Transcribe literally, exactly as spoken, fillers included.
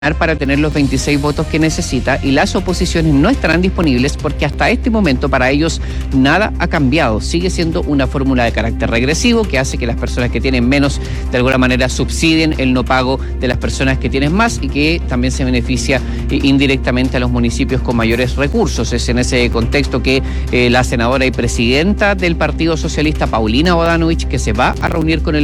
para tener los veintiséis votos que necesita, y las oposiciones no estarán disponibles porque hasta este momento para ellos nada ha cambiado. Sigue siendo una fórmula de carácter regresivo que hace que las personas que tienen menos de alguna manera subsidien el no pago de las personas que tienen más, y que también se beneficia eh, indirectamente a los municipios con mayores recursos. Es en ese contexto que eh, la senadora y presidenta del Partido Socialista, Paulina Bodanovich, que se va a reunir con el